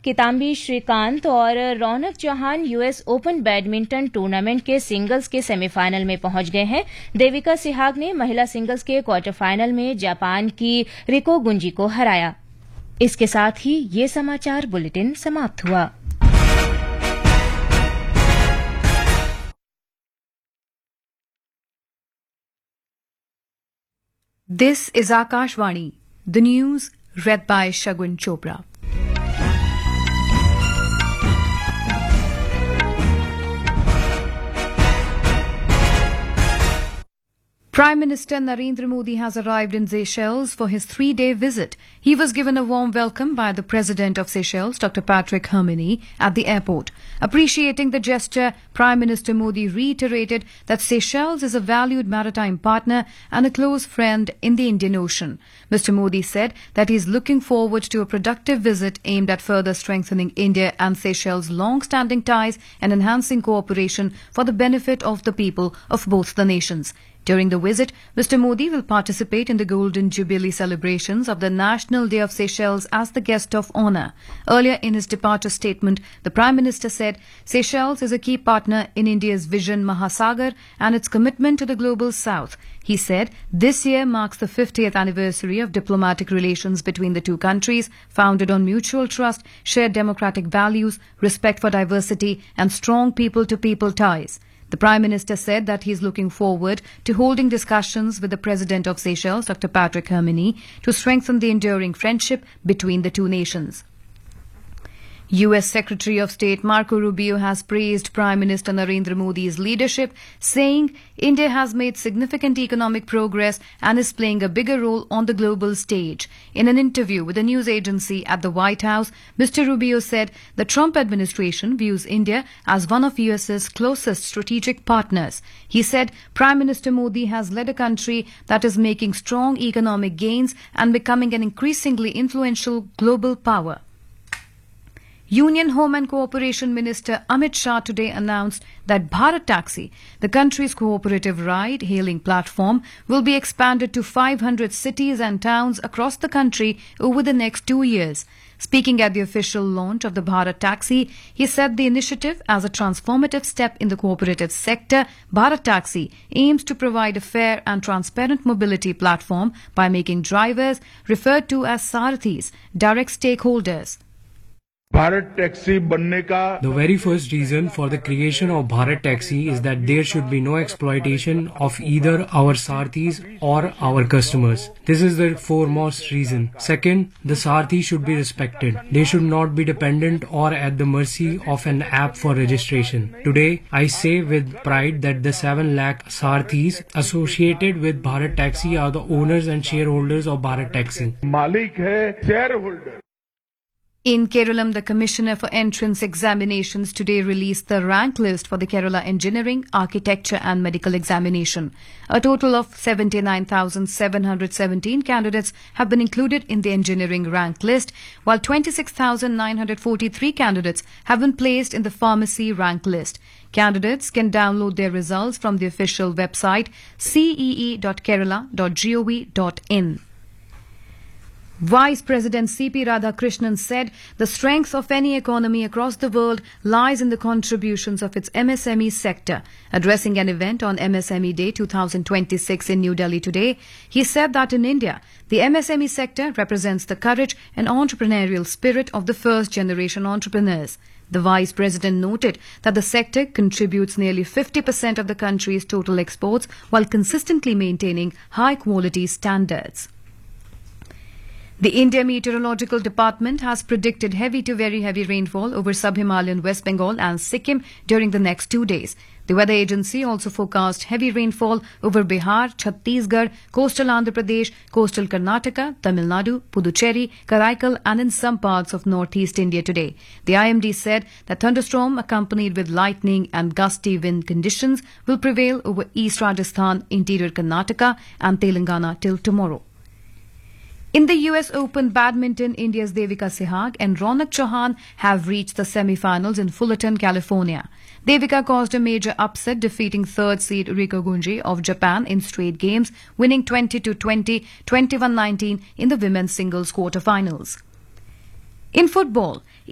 किदाम्बी श्रीकांत और रौनक Chauhan US open badminton tournament के singles के सेमीफाइनल में पहुंच गए हैं। देविका सिहाग ने महिला सिंगल्स के क्वार्टर फाइनल में जापान की रिको गुंजी को हराया। इसके साथ ही ये समाचार बुलेटिन समाप्त हुआ। This is Akashvani, the news read by Shagun Chopra. Prime Minister Narendra Modi has arrived in Seychelles for his 3-day visit. He was given a warm welcome by the President of Seychelles, Dr. Patrick Herminy, at the airport. Appreciating the gesture, Prime Minister Modi reiterated that Seychelles is a valued maritime partner and a close friend in the Indian Ocean. Mr. Modi said that he is looking forward to a productive visit aimed at further strengthening India and Seychelles' long-standing ties and enhancing cooperation for the benefit of the people of both the nations. During the visit, Mr. Modi will participate in the Golden Jubilee celebrations of the National Day of Seychelles as the guest of honour. Earlier in his departure statement, the Prime Minister said Seychelles is a key partner in India's Vision Mahasagar and its commitment to the global south. He said this year marks the 50th anniversary of diplomatic relations between the two countries, founded on mutual trust, shared democratic values, respect for diversity and strong people-to-people ties. The Prime Minister said that he is looking forward to holding discussions with the President of Seychelles, Dr. Patrick Herminy, to strengthen the enduring friendship between the two nations. U.S. Secretary of State Marco Rubio has praised Prime Minister Narendra Modi's leadership, saying India has made significant economic progress and is playing a bigger role on the global stage. In an interview with a news agency at the White House, Mr. Rubio said the Trump administration views India as one of U.S.'s closest strategic partners. He said Prime Minister Modi has led a country that is making strong economic gains and becoming an increasingly influential global power. Union Home and Cooperation Minister Amit Shah today announced that Bharat Taxi, the country's cooperative ride-hailing platform, will be expanded to 500 cities and towns across the country over the next 2 years. Speaking at the official launch of the Bharat Taxi, he said the initiative, as a transformative step in the cooperative sector, Bharat Taxi aims to provide a fair and transparent mobility platform by making drivers, referred to as Sarathis, direct stakeholders. The very first reason for the creation of Bharat Taxi is that there should be no exploitation of either our Sarathis or our customers. This is the foremost reason. Second, the Sarathi should be respected. They should not be dependent or at the mercy of an app for registration. Today, I say with pride that the 7 lakh Sarathis associated with Bharat Taxi are the owners and shareholders of Bharat Taxi. In Kerala, the Commissioner for Entrance Examinations today released the rank list for the Kerala Engineering, Architecture and Medical Examination. A total of 79,717 candidates have been included in the engineering rank list, while 26,943 candidates have been placed in the pharmacy rank list. Candidates can download their results from the official website cee.kerala.gov.in. Vice President C.P. Radhakrishnan said the strength of any economy across the world lies in the contributions of its MSME sector. Addressing an event on MSME Day 2026 in New Delhi today, he said that in India, the MSME sector represents the courage and entrepreneurial spirit of the first-generation entrepreneurs. The Vice President noted that the sector contributes nearly 50% of the country's total exports while consistently maintaining high-quality standards. The India Meteorological Department has predicted heavy to very heavy rainfall over sub-Himalayan West Bengal and Sikkim during the next 2 days. The weather agency also forecast heavy rainfall over Bihar, Chhattisgarh, coastal Andhra Pradesh, coastal Karnataka, Tamil Nadu, Puducherry, Karaikal and in some parts of northeast India today. The IMD said that thunderstorm accompanied with lightning and gusty wind conditions will prevail over East Rajasthan, interior Karnataka and Telangana till tomorrow. In the US Open Badminton, India's Devika Sehwag and Ronak Chauhan have reached the semi-finals in Fullerton, California. Devika caused a major upset, defeating third seed Rico Gunji of Japan in straight games, winning 20-20, 21-19 in the women's singles quarterfinals. In football,